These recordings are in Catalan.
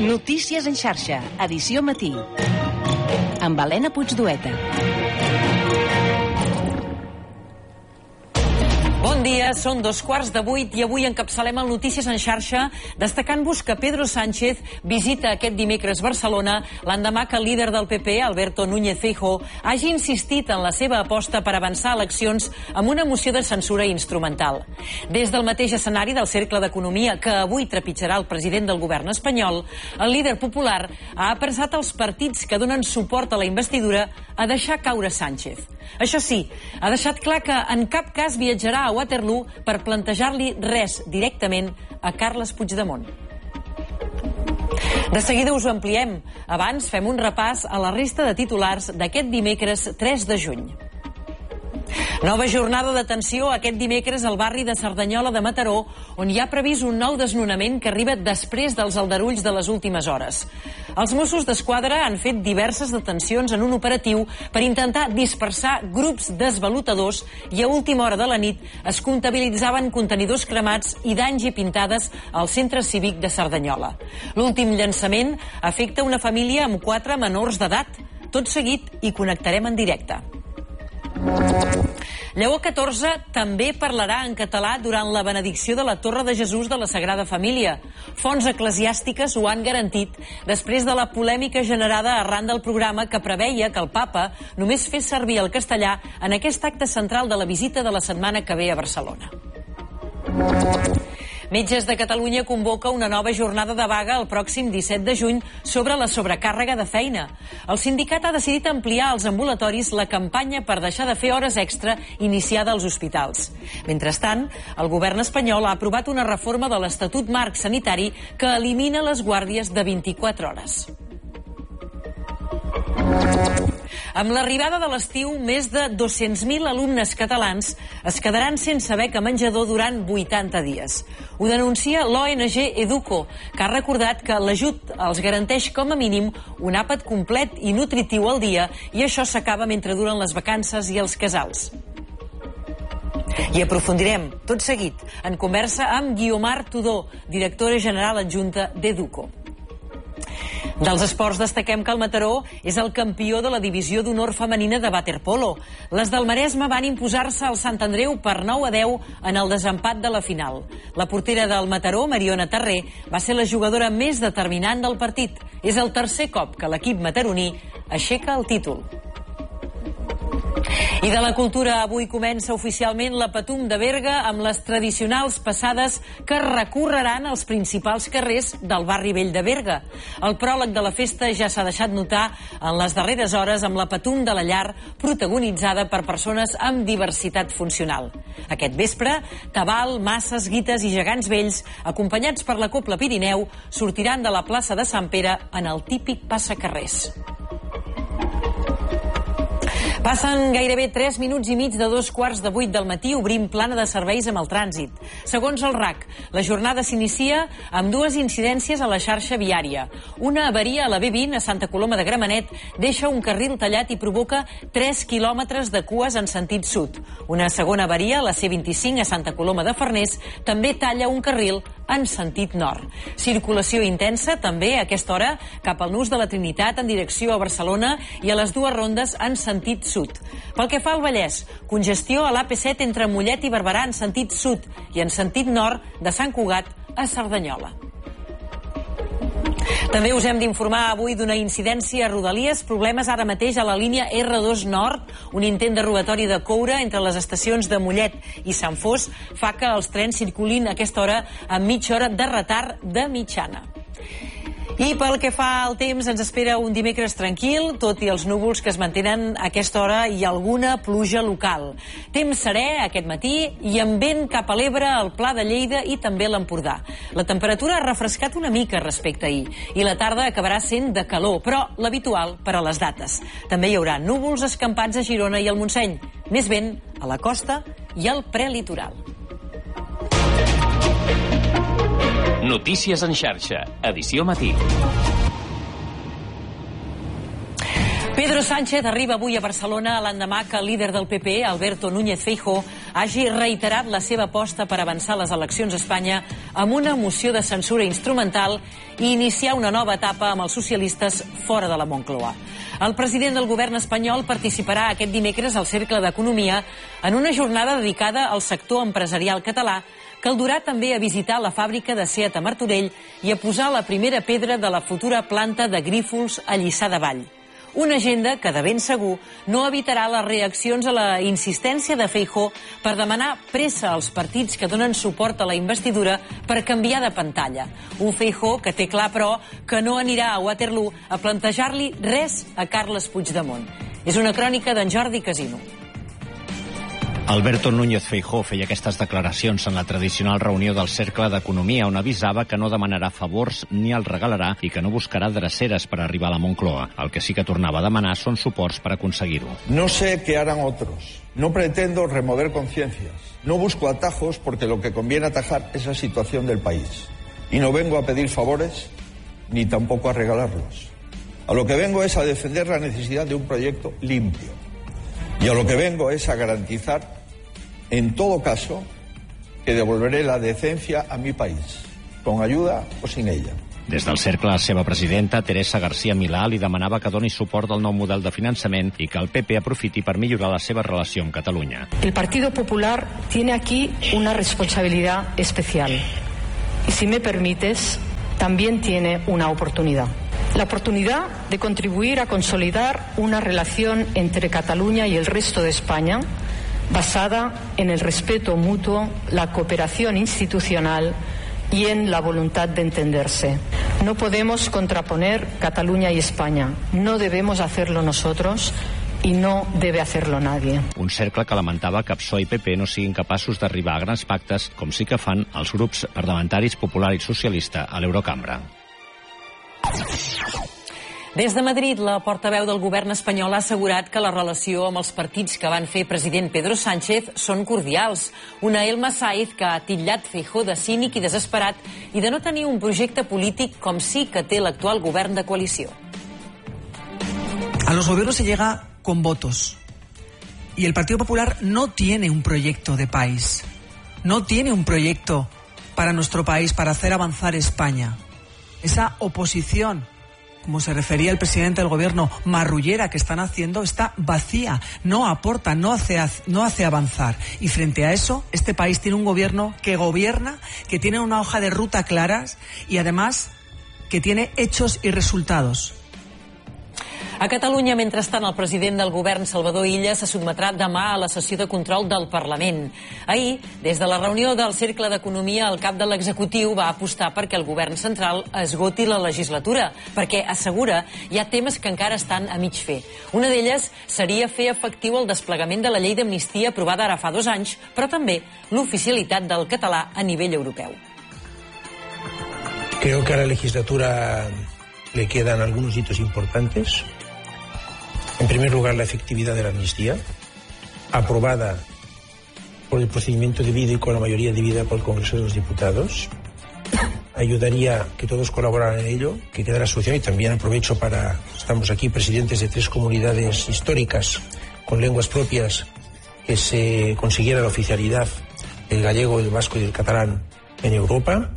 Notícies en xarxa, edició matí. Amb Helena Puigdueta. Bon dia, són 7:15 i avui encapçalem el Notícies en xarxa destacant-vos que Pedro Sánchez visita aquest dimecres Barcelona l'endemà que el líder del PP, Alberto Núñez Feijóo, hagi insistit en la seva aposta per avançar eleccions amb una moció de censura instrumental. Des del mateix escenari del Cercle d'Economia que avui trepitjarà el president del govern espanyol, el líder popular ha apressat els partits que donen suport a la investidura a deixar caure Sánchez. Això sí, ha deixat clar que en cap cas viatjarà a Waterloo per plantejar-li res directament a Carles Puigdemont. De seguida us ho ampliem. Abans fem un repàs a la resta de titulars d'aquest dimecres 3 de juny. Nova jornada de tensió aquest dimecres al barri de Cerdanyola de Mataró, on hi ha previst un nou desnonament que arriba després dels aldarulls de les últimes hores. Els Mossos d'Esquadra han fet diverses detencions en un operatiu per intentar dispersar grups d'esvalotadors i a última hora de la nit es comptabilitzaven contenidors cremats i danys i pintades al centre cívic de Cerdanyola. L'últim llançament afecta una família amb 4 menors d'edat. Tot seguit hi connectarem en directe. Lleó XIV també parlarà en català durant la benedicció de la Torre de Jesús de la Sagrada Família. Fonts eclesiàstiques ho han garantit després de la polèmica generada arran del programa que preveia que el papa només fes servir el castellà en aquest acte central de la visita de la setmana que ve a Barcelona. Metges de Catalunya convoca una nova jornada de vaga el pròxim 17 de juny sobre la sobrecàrrega de feina. El sindicat ha decidit ampliar als ambulatoris la campanya per deixar de fer hores extra iniciada als hospitals. Mentrestant, el govern espanyol ha aprovat una reforma de l'Estatut Marc Sanitari que elimina les guàrdies de 24 hores. Amb l'arribada de l'estiu, més de 200.000 alumnes catalans es quedaran sense beca menjador durant 80 dies. Ho denuncia l'ONG Educo, que ha recordat que l'ajut els garanteix com a mínim un àpat complet i nutritiu al dia i això s'acaba mentre duren les vacances i els casals. I aprofundirem, tot seguit, en conversa amb Guiomar Tudó, directora general adjunta d'Educo. Dels esports destaquem que el Mataró és el campió de la divisió d'honor femenina de waterpolo. Les del Maresme van imposar-se al Sant Andreu per 9-10 en el desempat de la final. La portera del Mataró, Mariona Terré, va ser la jugadora més determinant del partit. És el tercer cop que l'equip mataroní aixeca el títol. I de la cultura, avui comença oficialment la Patum de Berga amb les tradicionals passades que recorreran els principals carrers del barri vell de Berga. El pròleg de la festa ja s'ha deixat notar en les darreres hores amb la Patum de la Llar, protagonitzada per persones amb diversitat funcional. Aquest vespre, Tabal, Masses, Guites i Gegants Vells, acompanyats per la Cobla Pirineu, sortiran de la plaça de Sant Pere en el típic passacarrers. Passen gairebé 3 minuts i mig de 7:15 del matí, obrim plana de serveis amb el trànsit. Segons el RAC, la jornada s'inicia amb 2 incidències a la xarxa viària. Una avaria a la B20 a Santa Coloma de Gramenet deixa un carril tallat i provoca 3 quilòmetres de cues en sentit sud. Una segona avaria a la C25 a Santa Coloma de Farners també talla un carril en sentit nord. Circulació intensa també a aquesta hora cap al Nus de la Trinitat en direcció a Barcelona i a les 2 rondes en sentit sud. Pel que fa al Vallès, congestió a l'AP7 entre Mollet i Barberà en sentit sud i en sentit nord de Sant Cugat a Cerdanyola. També us hem d'informar avui d'una incidència a Rodalies, problemes ara mateix a la línia R2 Nord, un intent de robatori de coure entre les estacions de Mollet i Sant Fos fa que els trens circulin a aquesta hora amb mitja hora de retard de mitjana. I pel que fa al temps, ens espera un dimecres tranquil, tot i els núvols que es mantenen a aquesta hora i alguna pluja local. Temps serè aquest matí i amb vent cap a l'Ebre, al Pla de Lleida i també l'Empordà. La temperatura ha refrescat una mica respecte a ahir i la tarda acabarà sent de calor, però l'habitual per a les dates. També hi haurà núvols escampats a Girona i al Montseny, més vent a la costa i al prelitoral. Notícies en xarxa, edició matí. Pedro Pedro Sánchez arriba avui a Barcelona l'endemà que el líder del PP, Alberto Núñez Feijóo, hagi reiterat la seva aposta per avançar les eleccions a Espanya amb una moció de censura instrumental i iniciar una nova etapa amb els socialistes fora de la Moncloa. El president del govern espanyol participarà aquest dimecres al Cercle d'Economia en una jornada dedicada al sector empresarial català que el durà també a visitar la fàbrica de Seat a Martorell i a posar la primera pedra de la futura planta de Grífols a Lliçà de Vall. Una agenda que, de ben segur, no evitarà les reaccions a la insistència de Feijóo per demanar pressa als partits que donen suport a la investidura per canviar de pantalla. Un Feijóo que té clar, però, que no anirà a Waterloo a plantejar-li res a Carles Puigdemont. És una crònica d'en Jordi Casino. Alberto Núñez Feijóo feia aquestes declaracions en la tradicional reunió del Cercle d'Economia, on avisava que no demanarà favors ni els regalarà i que no buscarà dreceres per arribar a la Moncloa. El que sí que tornava a demanar són suports per aconseguir-ho. No sé qué harán otros. No pretendo remover conciencias. No busco atajos porque lo que conviene atajar es la situación del país. Y no vengo a pedir favores ni tampoco a regalarlos. A lo que vengo es a defender la necesidad de un proyecto limpio. Y a lo que vengo es a garantizar, en todo caso, que devolveré la decencia a mi país, con ayuda o sin ella. Des del cercle, la seva presidenta, Teresa García Milà, li demanava que doni suport al nou model de finançament i que el PP aprofiti per millorar la seva relació amb Catalunya. El Partido Popular tiene aquí una responsabilidad especial. Y si me permites, también tiene una oportunidad. La oportunidad de contribuir a consolidar una relación entre Cataluña y el resto de España basada en el respeto mutuo, la cooperación institucional y en la voluntad de entenderse. No podemos contraponer Cataluña y España. No debemos hacerlo nosotros i no debe hacerlo nadie. Un cercle que lamentava que PSOE i PP no siguin capaços d'arribar a grans pactes, com sí que fan els grups parlamentaris Popular i Socialista a l'Eurocambra. Des de Madrid, la portaveu del govern espanyol ha assegurat que la relació amb els partits que van fer president Pedro Sánchez són cordials. Una Elma Saiz que ha titllat Feijóo de cínic i desesperat i de no tenir un projecte polític com sí que té l'actual govern de coalició. A los gobiernos se llega con votos y el Partido Popular no tiene un proyecto de país, no tiene un proyecto para nuestro país, para hacer avanzar España. Esa oposición, como se refería el presidente del gobierno, marrullera que están haciendo, está vacía, no aporta, no hace avanzar. Y frente a eso, este país tiene un gobierno que gobierna, que tiene una hoja de ruta claras y además que tiene hechos y resultados. A Catalunya, mentrestant, el president del govern, Salvador Illa, se sotmetrà demà a la sessió de control del Parlament. Ahir, des de la reunió del Cercle d'Economia, el cap de l'executiu va apostar perquè el govern central esgoti la legislatura, perquè, assegura, hi ha temes que encara estan a mig fer. Una d'elles seria fer efectiu el desplegament de la llei d'amnistia aprovada ara fa 2 anys, però també l'oficialitat del català a nivell europeu. Creo que a la legislatura le quedan algunos hitos importantes. En primer lugar, la efectividad de la amnistía, aprobada por el procedimiento debido y con la mayoría debida por el Congreso de los Diputados. Ayudaría que todos colaboraran en ello, que quedara solución, y también aprovecho para, estamos aquí presidentes de 3 comunidades históricas con lenguas propias, que se consiguiera la oficialidad del gallego, del vasco y del catalán en Europa.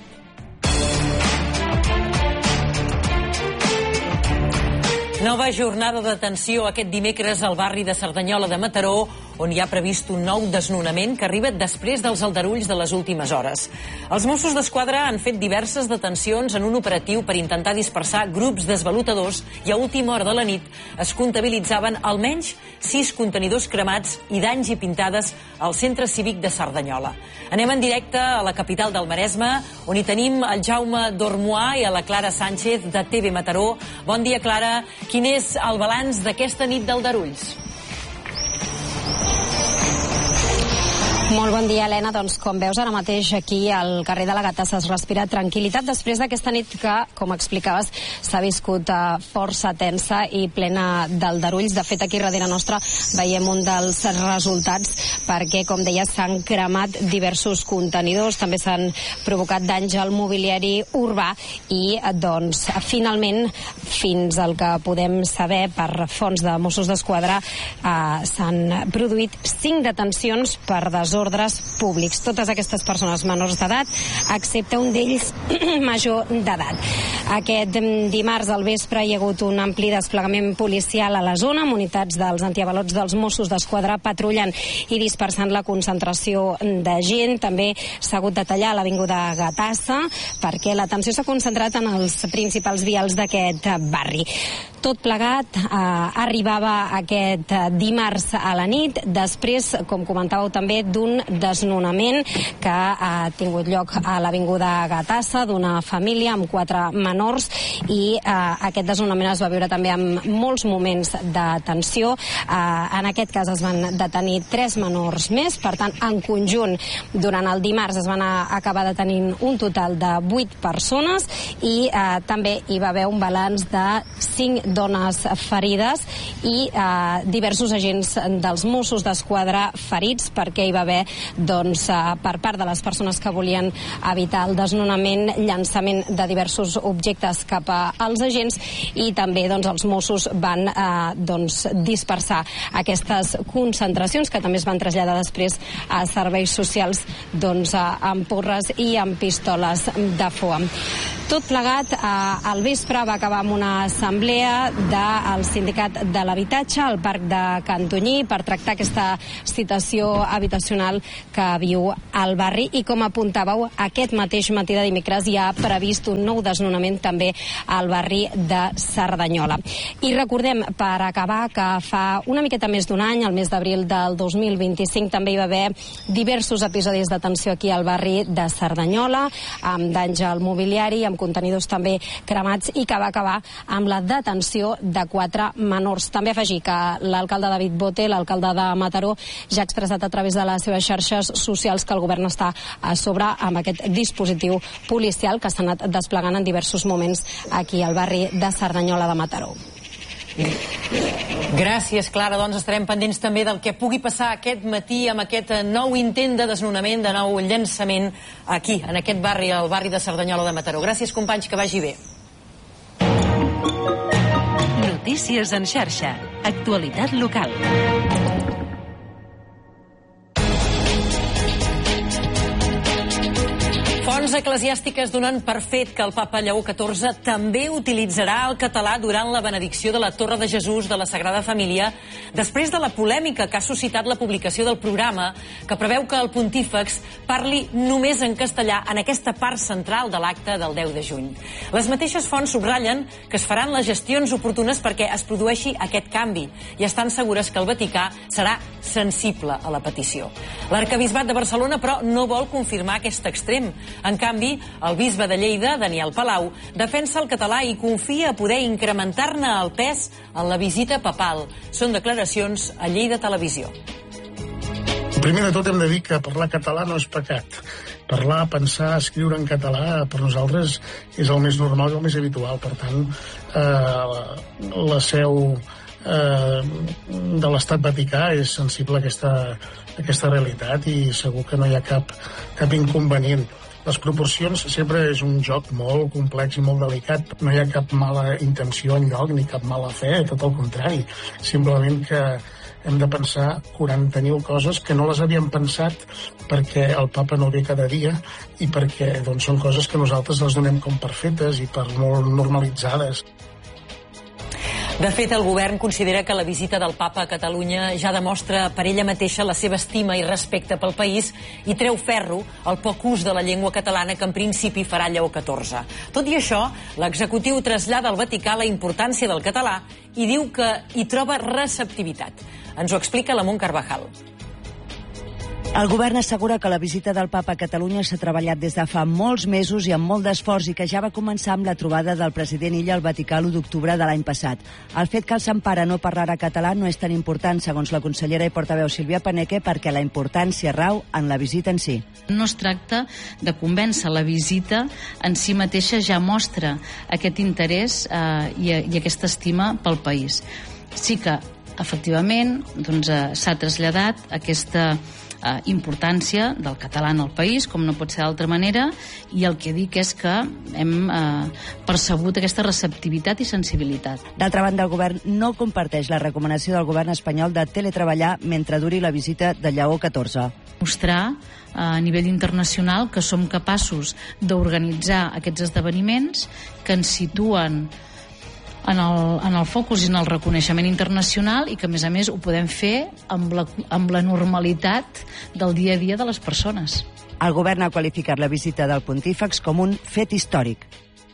Nova jornada de tensió aquest dimecres al barri de Cerdanyola de Mataró, on hi ha previst un nou desnonament que arriba després dels aldarulls de les últimes hores. Els Mossos d'Esquadra han fet diverses detencions en un operatiu per intentar dispersar grups desvalutadors i a última hora de la nit es comptabilitzaven almenys 6 contenidors cremats i danys i pintades al centre cívic de Cerdanyola. Anem en directe a la capital del Maresme, on hi tenim el Jaume Dormoà i a la Clara Sánchez de TV Mataró. Bon dia, Clara. Quin és el balanç d'aquesta nit d'aldarulls? Molt bon dia, Helena. Doncs com veus ara mateix aquí al carrer de la Gatassa es respira tranquil·litat després d'aquesta nit que, com explicaves, s'ha viscut força tensa i plena d'aldarulls. De fet, aquí darrere nostre veiem un dels resultats perquè, com deies, s'han cremat diversos contenidors, també s'han provocat danys al mobiliari urbà i, doncs, finalment, fins al que podem saber per fonts de Mossos d'Esquadra, s'han produït 5 detencions per desordres públics. Totes aquestes persones menors d'edat, excepte un d'ells major d'edat. Aquest dimarts al vespre hi ha hagut un ampli desplegament policial a la zona, amb unitats dels antiavalots dels Mossos d'Esquadra patrullant i dispersant la concentració de gent. També s'ha hagut de tallar a l'avinguda Gatassa perquè l'atenció s'ha concentrat en els principals vials d'aquest barri. Tot plegat arribava aquest dimarts a la nit, després, com comentàveu també, d'un desnonament que ha tingut lloc a l'avinguda Gatassa d'una família amb 4 menors i aquest desnonament es va viure també amb molts moments de tensió. En aquest cas es van detenir 3 menors més, per tant, en conjunt, durant el dimarts es van acabar detenint un total de 8 persones i també hi va haver un balanç de 5 dones ferides i diversos agents dels Mossos d'Esquadra ferits perquè hi va haver, doncs, per part de les persones que volien evitar el desnonament, llançament de diversos objectes cap als agents i també, doncs, els Mossos van dispersar aquestes concentracions que també es van traslladar després a serveis socials, doncs, amb porres i amb pistoles de foam. Tot plegat, al vespre va acabar amb una assemblea del Sindicat de l'Habitatge al Parc de Cantonyí per tractar aquesta situació habitacional que viu al barri i, com apuntàveu, aquest mateix matí de dimecres hi ha previst un nou desnonament també al barri de Cerdanyola. I recordem, per acabar, que fa una miqueta més d'un any, al mes d'abril del 2025, també hi va haver diversos episodis de tensió aquí al barri de Cerdanyola, amb danys al mobiliari, amb contenidors també cremats i que va acabar amb la detenció de 4 menors. També afegir que l'alcalde David Bote, l'alcalde de Mataró, ja ha expressat a través de les seves xarxes socials que el govern està a sobre amb aquest dispositiu policial que s'ha anat desplegant en diversos moments aquí al barri de Cerdanyola de Mataró. Gràcies, Clara. Doncs estarem pendents també del que pugui passar aquest matí amb aquest nou intent de desnonament, de nou llançament aquí, en aquest barri, el barri de Cerdanyola de Mataró. Gràcies, companys, que vagi bé. Notícies en xarxa. Actualitat local. Fonts eclesiàstiques donen per fet que el papa Lleó XIV també utilitzarà el català durant la benedicció de la Torre de Jesús de la Sagrada Família després de la polèmica que ha suscitat la publicació del programa que preveu que el pontífex parli només en castellà en aquesta part central de l'acte del 10 de juny. Les mateixes fonts subratllen que es faran les gestions oportunes perquè es produeixi aquest canvi i estan segures que el Vaticà serà sensible a la petició. L'Arquebisbat de Barcelona, però, no vol confirmar aquest extrem. En canvi, el bisbe de Lleida, Daniel Palau, defensa el català i confia a poder incrementar-ne el pes en la visita papal. Són declaracions a Lleida Televisió. Primer de tot hem de dir que parlar català no és pecat. Parlar, pensar, escriure en català per nosaltres és el més normal i el més habitual. Per tant, la seu de l'Estat Vaticà és sensible a aquesta realitat i segur que no hi ha cap inconvenient. Les proporcions sempre és un joc molt complex i molt delicat. No hi ha cap mala intenció enlloc ni cap mala fe, tot el contrari. Simplement que hem de pensar 40.000 coses que no les havíem pensat perquè el papa no ve cada dia i perquè són coses que nosaltres les donem com per fetes i per molt normalitzades. De fet, el govern considera que la visita del papa a Catalunya ja demostra per ella mateixa la seva estima i respecte pel país i treu ferro al poc ús de la llengua catalana que en principi farà Lleó XIV. Tot i això, l'executiu trasllada al Vaticà la importància del català i diu que hi troba receptivitat. Ens ho explica la Mont Carvajal. El govern assegura que la visita del papa a Catalunya s'ha treballat des de fa molts mesos i amb molt d'esforç i que ja va començar amb la trobada del president Illa al Vaticà l'1 d'octubre de l'any passat. El fet que el Sant Pare no parlarà català no és tan important, segons la consellera i portaveu Sílvia Paneque, perquè la importància rau en la visita en si. No es tracta de convèncer, la visita en si mateixa ja mostra aquest interès i aquesta estima pel país. Sí que, efectivament, s'ha traslladat aquesta importància del català en el país, com no pot ser d'altra manera, i el que dic és que hem percebut aquesta receptivitat i sensibilitat. D'altra banda, el govern no comparteix la recomanació del govern espanyol de teletreballar mentre duri la visita de Lleó XIV. Mostrar a nivell internacional que som capaços d'organitzar aquests esdeveniments que ens situen en el focus i en el reconeixement internacional i que, a més, ho podem fer amb la normalitat del dia a dia de les persones. El govern ha qualificat la visita del pontífex com un fet històric.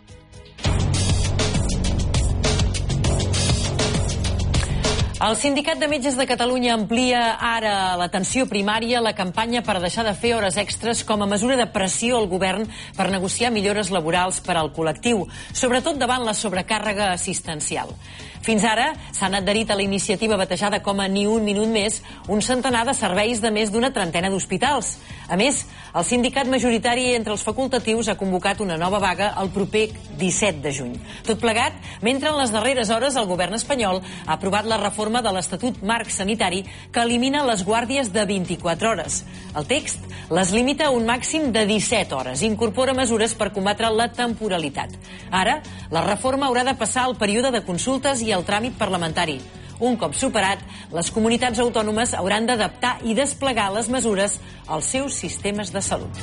El Sindicat de Metges de Catalunya amplia ara a l'atenció primària la campanya per deixar de fer hores extres com a mesura de pressió al govern per negociar millores laborals per al col·lectiu, sobretot davant la sobrecàrrega assistencial. Fins ara s'han adherit a la iniciativa batejada com a Ni un minut més un centenar de serveis de més d'una trentena d'hospitals. A més, el sindicat majoritari entre els facultatius ha convocat una nova vaga el proper 17 de juny. Tot plegat, mentre en les darreres hores el govern espanyol ha aprovat la reforma de l'Estatut Marc Sanitari que elimina les guàrdies de 24 hores. El text les limita a un màxim de 17 hores i incorpora mesures per combatre la temporalitat. Ara, la reforma haurà de passar al període de consultes i el tràmit parlamentari. Un cop superat, les comunitats autònomes hauran d'adaptar i desplegar les mesures als seus sistemes de salut.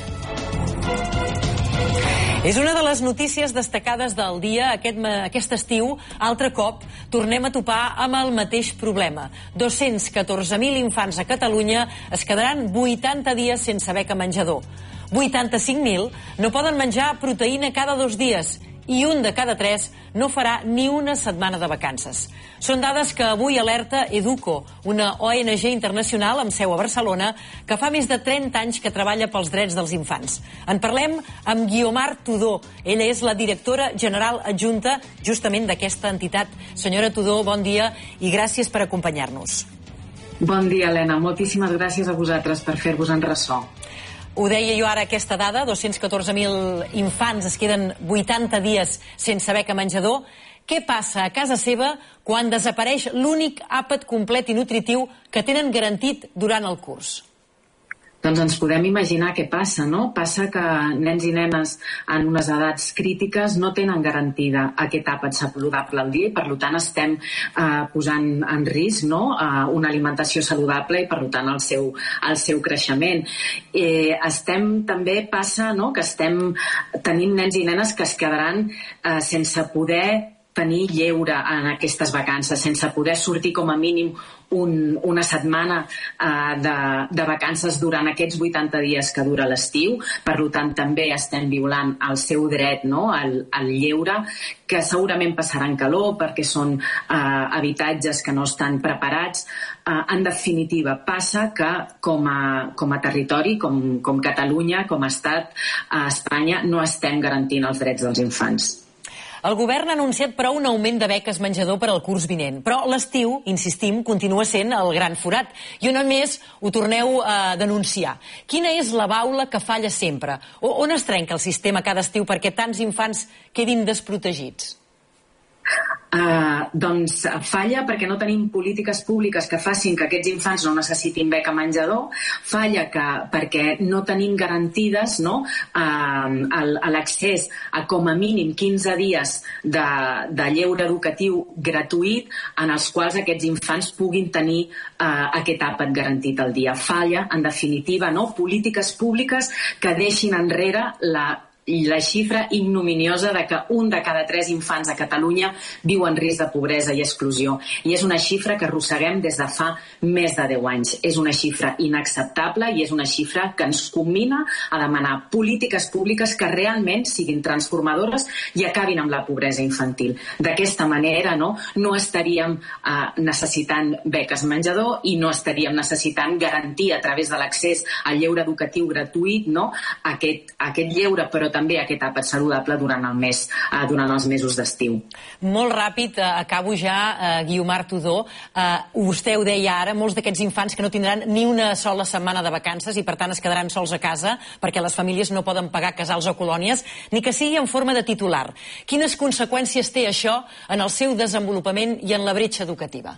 És una de les notícies destacades del dia. Aquest estiu, altre cop, tornem a topar amb el mateix problema. 214.000 infants a Catalunya es quedaran 80 dies sense beca menjador. 85.000 no poden menjar proteïna cada 2 dies i un de cada 3 no farà ni una setmana de vacances. Són dades que avui alerta Educo, una ONG internacional amb seu a Barcelona que fa més de 30 anys que treballa pels drets dels infants. En parlem amb Guiomar Tudó. Ella és la directora general adjunta justament d'aquesta entitat. Senyora Tudó, bon dia i gràcies per acompanyar-nos. Bon dia, Helena. Moltíssimes gràcies a vosaltres per fer-vos en ressò. Ho deia jo ara, aquesta dada, 214.000 infants es queden 80 dies sense beca menjador. Què passa a casa seva quan desapareix l'únic àpat complet i nutritiu que tenen garantit durant el curs? Doncs ens podem imaginar què passa, no? Passa que nens i nenes en unes edats crítiques no tenen garantida aquest àpat saludable al dia i per tant estem posant en risc, no? Una alimentació saludable i per tant el seu creixement. També passa, no?, que estem tenint nens i nenes que es quedaran sense poder tenir lleure en aquestes vacances, sense poder sortir com a mínim una setmana de vacances durant aquests 80 dies que dura l'estiu. Per tant, també estem violant el seu dret, no?, al lleure, que segurament passaran calor perquè són habitatges que no estan preparats. En definitiva, passa que com a territori, com Catalunya, com a estat, a Espanya, no estem garantint els drets dels infants. El govern ha anunciat, però, un augment de beques menjador per al curs vinent. Però l'estiu, insistim, continua sent el gran forat. I on més ho torneu a denunciar. Quina és la baula que falla sempre? On es trenca el sistema cada estiu perquè tants infants quedin desprotegits? Doncs falla perquè no tenim polítiques públiques que facin que aquests infants no necessitin beca menjador, falla perquè no tenim garantides, no?, l'accés a com a mínim 15 dies de lleure educatiu gratuït en els quals aquests infants puguin tenir aquest àpat garantit al dia. Falla, en definitiva, no?, polítiques públiques que deixin enrere la xifra ignominiosa de que 1 de cada 3 infants a Catalunya viu en risc de pobresa i exclusió. I és una xifra que arrosseguem des de fa més de 10 anys. És una xifra inacceptable i és una xifra que ens commina a demanar polítiques públiques que realment siguin transformadores i acabin amb la pobresa infantil. D'aquesta manera no estaríem necessitant beques menjador i no estaríem necessitant garantir a través de l'accés al lleure educatiu gratuït aquest lleure, però també aquest àpat saludable durant els mesos d'estiu. Molt ràpid, acabo ja, Guiomar Tudó. Vostè ho deia ara, molts d'aquests infants que no tindran ni una sola setmana de vacances i per tant es quedaran sols a casa perquè les famílies no poden pagar casals o colònies, ni que sigui en forma de titular. Quines conseqüències té això en el seu desenvolupament i en la bretxa educativa?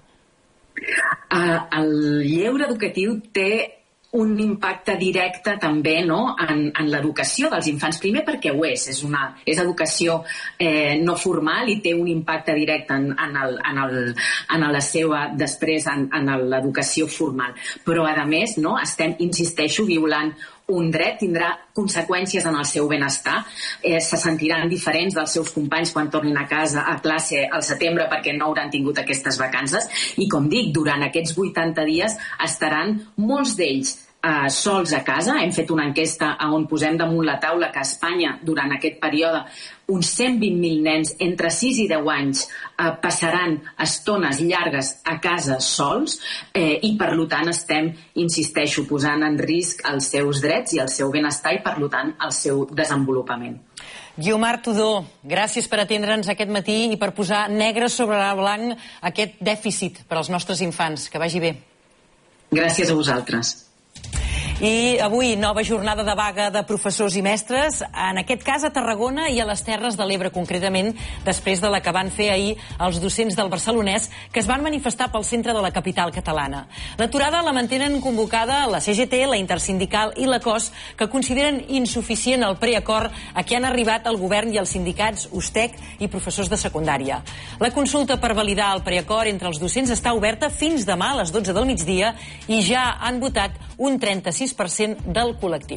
El lleure educatiu té un impacte directe també en l'educació dels infants. Primer perquè ho és educació no formal i té un impacte directe en la seva, després, en l'educació formal. Però, a més, estem, insisteixo, violant un dret, tindrà conseqüències en el seu benestar, se sentiran diferents dels seus companys quan tornin a classe al setembre perquè no hauran tingut aquestes vacances i, com dic, durant aquests 80 dies estaran molts d'ells sols a casa. Hem fet una enquesta on posem damunt la taula que a Espanya, durant aquest període, uns 120.000 nens entre 6 i 10 anys passaran estones llargues a casa sols i, per tant, estem, insisteixo, posant en risc els seus drets i el seu benestar i, per tant, el seu desenvolupament. Guiomar Tudó, gràcies per atendre'ns aquest matí i per posar negre sobre blanc aquest dèficit per als nostres infants. Que vagi bé. Gràcies a vosaltres. I avui, nova jornada de vaga de professors i mestres, en aquest cas a Tarragona i a les Terres de l'Ebre, concretament, després de la que van fer ahir els docents del Barcelonès, que es van manifestar pel centre de la capital catalana. L'aturada la mantenen convocada la CGT, la Intersindical i la COS, que consideren insuficient el preacord a què han arribat el govern i els sindicats USTEC i professors de secundària. La consulta per validar el preacord entre els docents està oberta fins demà a les 12 del migdia i ja han votat un 36% del col·lectiu.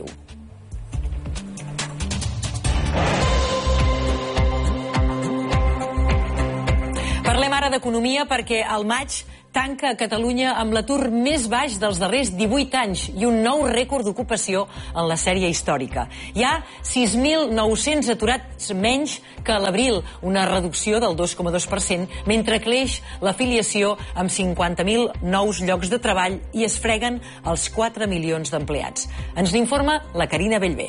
Parlem ara d'economia perquè al maig tanca a Catalunya amb l'atur més baix dels darrers 18 anys i un nou rècord d'ocupació en la sèrie històrica. Hi ha 6.900 aturats menys que a l'abril, una reducció del 2,2%, mentre creix l'afiliació amb 50.000 nous llocs de treball i es freguen els 4 milions d'empleats. Ens n'informa la Carina Bellver.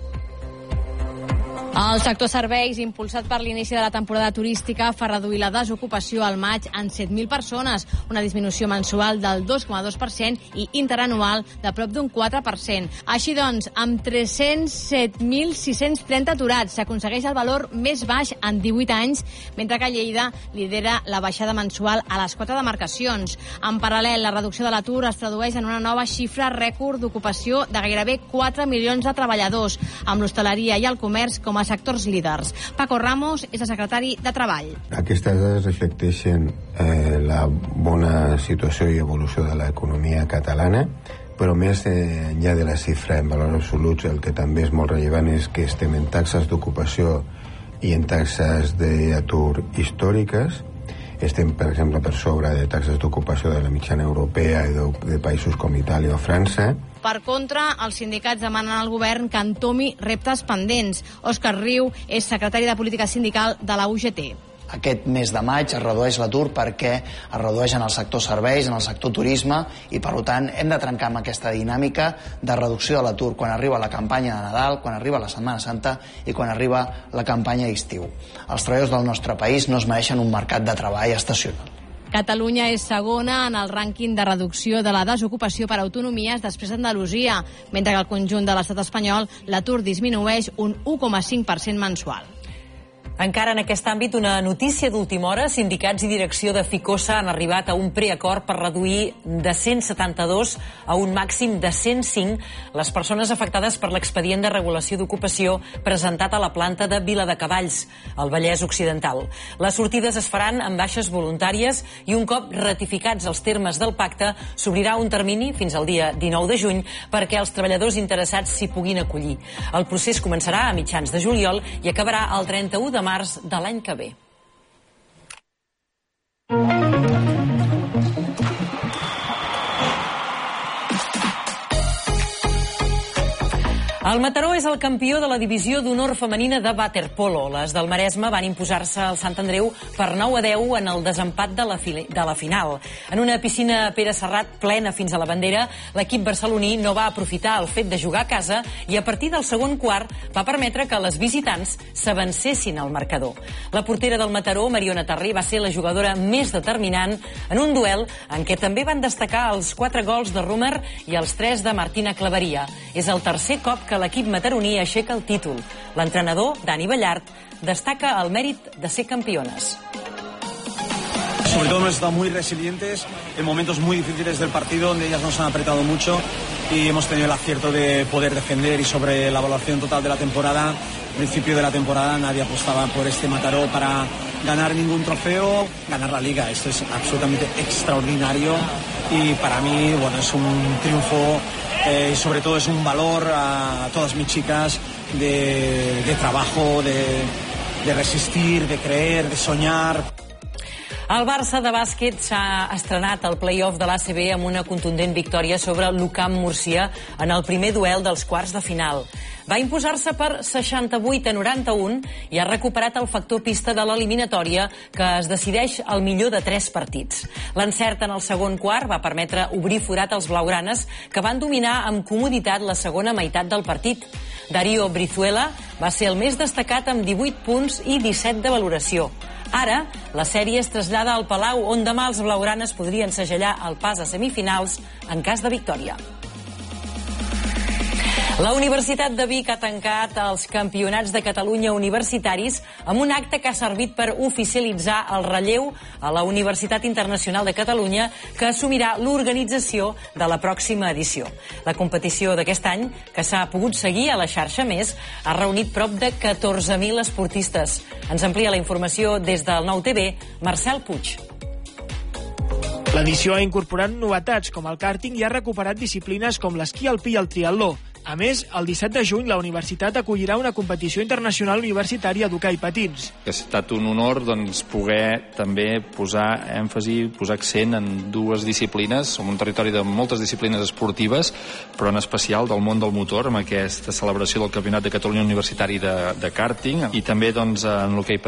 El sector serveis, impulsat per l'inici de la temporada turística, fa reduir la desocupació al maig en 7.000 persones, una disminució mensual del 2,2% i interanual de prop d'un 4%. Així doncs, amb 307.630 aturats, s'aconsegueix el valor més baix en 18 anys, mentre que Lleida lidera la baixada mensual a les 4 demarcacions. En paral·lel, la reducció de l'atur es tradueix en una nova xifra rècord d'ocupació de gairebé 4 milions de treballadors, amb l'hostaleria i el comerç com a sectors líders. Paco Ramos és el secretari de Treball. Aquestes dades reflecteixen la bona situació i evolució de l'economia catalana, però més enllà de la xifra en valors absoluts, el que també és molt rellevant és que estem en taxes d'ocupació i en taxes d'atur històriques. Estem, per exemple, per sobre de taxes d'ocupació de la mitjana europea i de països com Itàlia o França. Per contra, els sindicats demanen al govern que entomi reptes pendents. Òscar Riu és secretari de Política Sindical de la UGT. Aquest mes de maig es redueix l'atur perquè es redueix en el sector serveis, en el sector turisme i, per tant, hem de trencar amb aquesta dinàmica de reducció de l'atur quan arriba la campanya de Nadal, quan arriba la Setmana Santa i quan arriba la campanya d'estiu. Els treballadors del nostre país no es mereixen un mercat de treball estacional. Catalunya és segona en el rànquing de reducció de la desocupació per autonomies després d'Andalusia, mentre que al conjunt de l'estat espanyol l'atur disminueix un 1,5% mensual. Encara en aquest àmbit, una notícia d'última hora. Sindicats i direcció de Ficosa han arribat a un preacord per reduir de 172 a un màxim de 105 les persones afectades per l'expedient de regulació d'ocupació presentat a la planta de Viladecavalls, al Vallès Occidental. Les sortides es faran amb baixes voluntàries i un cop ratificats els termes del pacte s'obrirà un termini fins al dia 19 de juny perquè els treballadors interessats s'hi puguin acollir. El procés començarà a mitjans de juliol i acabarà el 31 de març de l'any que ve. El Mataró és el campió de la divisió d'honor femenina de waterpolo. Les del Maresme van imposar-se al Sant Andreu per 9-10 en el desempat de la final. En una piscina Pere Serrat plena fins a la bandera, l'equip barceloní no va aprofitar el fet de jugar a casa i a partir del segon quart va permetre que les visitants s'avancessin al marcador. La portera del Mataró, Mariona Tarré, va ser la jugadora més determinant en un duel en què també van destacar els 4 gols de Romer i els 3 de Martina Claveria. És el tercer cop que l'equip mataroní aixeca el títol. L'entrenador, Dani Ballart, destaca el mèrit de ser campiones. Sobre todo hemos estado muy resilientes en momentos muy difíciles del partido donde ellas nos han apretado mucho y hemos tenido el acierto de poder defender. Y sobre la evaluación total de la temporada, al principio de la temporada nadie apostaba por este Mataró para ganar ningún trofeo, ganar la liga. Esto es absolutamente extraordinario y para mí, bueno, es un triunfo y sobre todo es un valor a todas mis chicas de trabajo, de resistir, de creer, de soñar. El Barça de bàsquet s'ha estrenat al play-off de l'ACB amb una contundent victòria sobre l'UCAM Múrcia en el primer duel dels quarts de final. Va imposar-se per 68-91 i ha recuperat el factor pista de l'eliminatòria que es decideix al millor de 3 partits. L'encert en el segon quart va permetre obrir forat als blaugranes que van dominar amb comoditat la segona meitat del partit. Darío Brizuela va ser el més destacat amb 18 punts i 17 de valoració. Ara, la sèrie es trasllada al Palau, on demà els blaugranes podrien segellar el pas a semifinals en cas de victòria. La Universitat de Vic ha tancat els Campionats de Catalunya universitaris amb un acte que ha servit per oficialitzar el relleu a la Universitat Internacional de Catalunya, que assumirà l'organització de la pròxima edició. La competició d'aquest any, que s'ha pogut seguir a la xarxa Més, ha reunit prop de 14.000 esportistes. Ens amplia la informació des del Nou TV, Marcel Puig. L'edició ha incorporat novetats com el kàrting i ha recuperat disciplines com l'esquí alpí i el triatló. A més, el 17 de juny la universitat acollirà una competició internacional universitària d'hoquei patins. Ha estat un honor poder també posar èmfasi, posar accent en 2 disciplines. Som un territori de moltes disciplines esportives, però en especial del món del motor, amb aquesta celebració del Campionat de Catalunya Universitari de kàrting i també en l'hoquei patins.